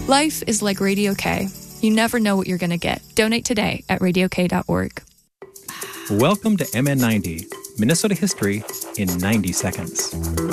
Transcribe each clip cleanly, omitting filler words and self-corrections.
Life is like Radio K. You never know what you're going to get. Donate today at radiok.org. Welcome to MN90, Minnesota history in 90 seconds.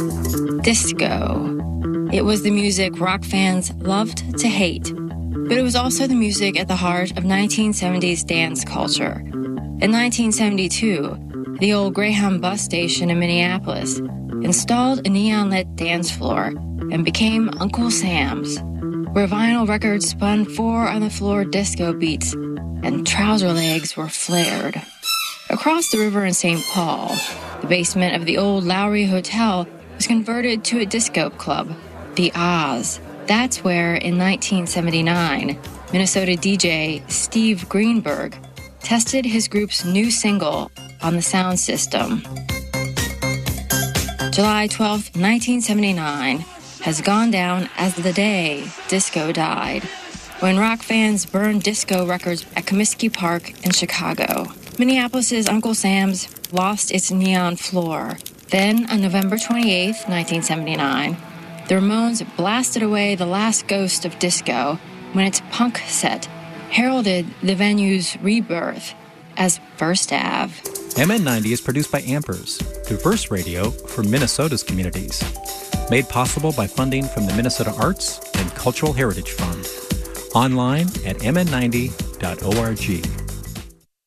Disco. It was the music rock fans loved to hate, but it was also the music at the heart of 1970s dance culture. In 1972, the old Greyhound bus station in Minneapolis installed a neon-lit dance floor and became Uncle Sam's, where vinyl records spun four-on-the-floor disco beats and trouser legs were flared. Across the river in St. Paul, the basement of the old Lowry Hotel was converted to a disco club, the Oz. That's where, in 1979, Minnesota DJ Steve Greenberg tested his group's new single on the sound system. July 12, 1979, has gone down as the day disco died, when rock fans burned disco records at Comiskey Park in Chicago. Minneapolis's Uncle Sam's lost its neon floor. Then, on November 28, 1979, the Ramones blasted away the last ghost of disco when its punk set heralded the venue's rebirth as First Ave. MN90 is produced by Ampers, diverse radio for Minnesota's communities. Made possible by funding from the Minnesota Arts and Cultural Heritage Fund. Online at mn90.org.